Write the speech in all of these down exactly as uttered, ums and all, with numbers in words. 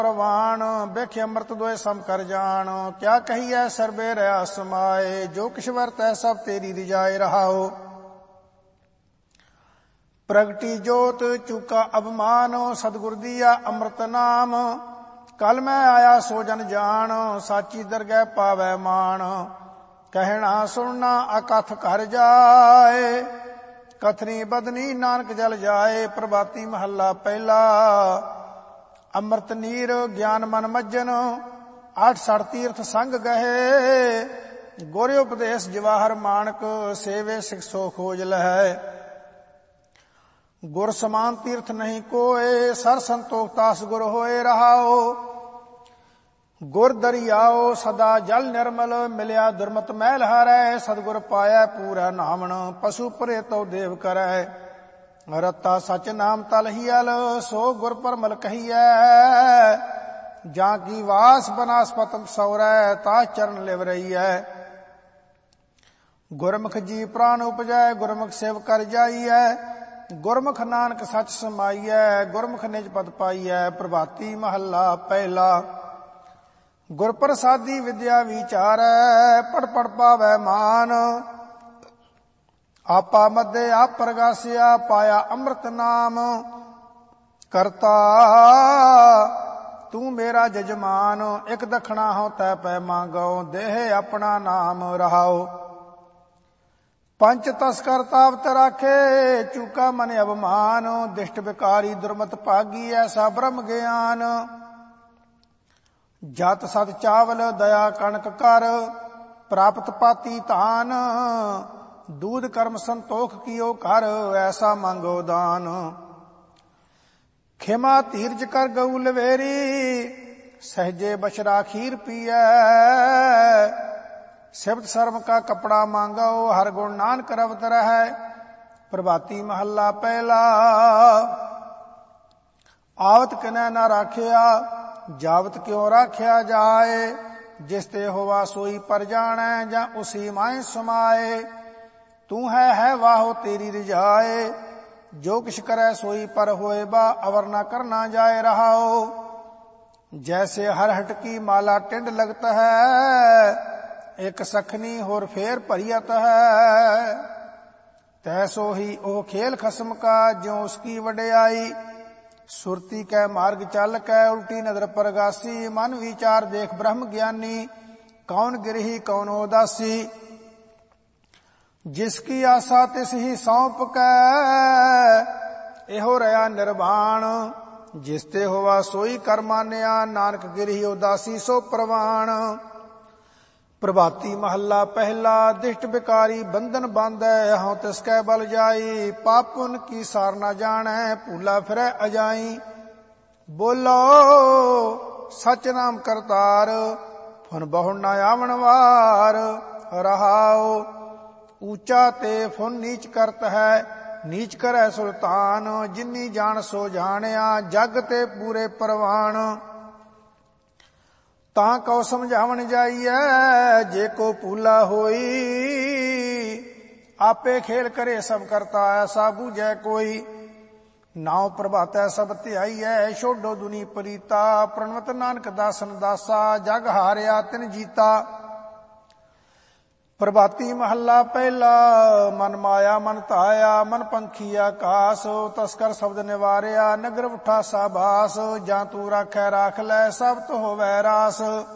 प्रवाण बिख अमृत दोए सम कर जान। क्या कहिए सर्बे रहा समाए, जो किछ वरतै सब तेरी रिजाए रहाओ। प्रगटी जोत चूका अभिमान, सतगुर दिया अमृत नाम। कल मैं आया सो जन जान, साची दरगह पावै मान। कहना सुनना अकथ कर जाए, कथनी बदनी नानक जल जाए। प्रभाती महला पहला। अमृत नीर ज्ञान मन मज्जन, आठ सठ तीर्थ संग गहे। गोरे उपदेश जवाहर मानक, सेवे सिख सो खोज लहै। गुर समान तीर्थ नहीं कोय, सर संतोख तास गुर होए रहाओ। गुर दरियाओ सदा जल निर्मल, मिलिया दुर्मत मैल हारै। सतगुर पाया पूरा नामन, पशु परे तो देव करै। रत्ता सच नाम तलहियल, सो गुर परमल कहियै। जाकी वास बनास्पत सौरै, ता चरण लिव रहीयै। गुरमुख जी प्राण उपजै, गुरमुख सेव कर जाइयै। गुरमुख नानक सच समाइयै, गुरमुख निज पद पाइयै। प्रभाती महला पहला। गुर प्रसादी विद्या विचारै, पढ़ पढ़ पावै मान। आपा मध्य आप प्रगासिया, पाया अमृत नाम। करता तू मेरा जजमान, एक दखना हो तै पै मांगो। देह अपना नाम रहाओ। पंच तस्कर तावत राखे, चूका मन अभिमान। दिष्ट विकारी दुर्मत भागी, ऐसा ब्रह्म ज्ञान। जत सत चावल दया कणक कर, प्राप्त पाती धान। दूध कर्म संतोख कियो कर, ऐसा मांगो दान। खिमा धीरज कर गऊ लवेरी, सहजे बशरा खीर पियै। सिबत शर्म का कपड़ा मांगो, हर गुण नानक रवत रहै। प्रभाती महला पहला। आवत किनै ना राखिया, जावत क्यों राख्या जाए। जिसते होवा सोई पर जानै, जा उसी माए समाए। तू है है वाहो तेरी रिजाए, जो किछ करे सोई पर होए बा। अवर न करना जाए रहाओ। जैसे हर हट की माला टिंड लगत है, एक सखनी होर फेर भरियत है। तैसो ही ओ खेल खसम का, ज्यों उसकी वड्याई। सुरती कै मार्ग चल कै, उल्टी नजर परगासी। मन विचार देख ब्रह्म ज्ञानी, कौन गिरही कौन उदासी। जिसकी आशा तिस ही सौंप कै, एहो रहा निर्वाण। जिसते होवा सोई कर मान्या, नानक गिरही उदासी सो प्रवाण। प्रभाती महला पहला। दिष्ट विकारी बंधन बांधै, हूं तिसकै बल जाई। पाप पुन की सार न जानै, भूला फिरै अजाई। बोलो सच नाम करतार, फुन बहु न आवन वार। रहाओ ऊंचा ते फुन नीच करत है, नीच करै सुल्तान। जिन्नी जान सो जानिया, जग ते पूरे परवान। तां कौ समझावन जाइयै, जे को भूला होई। आपे खेल करे सब करता, ऐसा बूझै कोई। नाव प्रभातै सब ध्याइयै, छोडो दुनी परीता। प्रणवत नानक दासन दासा, जग हारिया तिन जीता। प्रभाती महला पहला। मन माया मन धाया, मन पंखी आकाश। तस्कर शब्द निवारिया, नगर उठा साबास। जां तू राखै राख लै, सब तो होवै रास।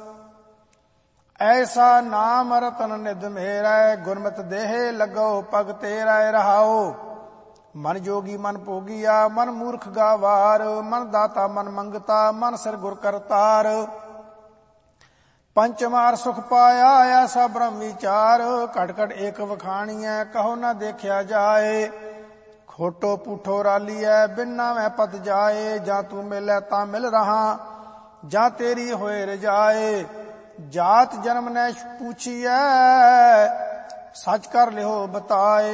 ऐसा नाम रतन निध मेरै, गुरमत देह लगो पग तेरै। रहाओ मन जोगी मन भोगिया, मन मूर्ख गावार। मन दाता मन मंगता, मन सिर गुर करतार। पंचमार सुख पाया, ऐसा ब्रह्म विचार। घट घट एक वखाणीਐ, कहो न देखा जाए। खोटो पूठो रालीਐ, बिना मैं पत जाए। जा तू मिलै ता मिल रहा, जा तेरी होए रजाए। जात जन्म ने पूछिਐ, सच कर लिहो बताए।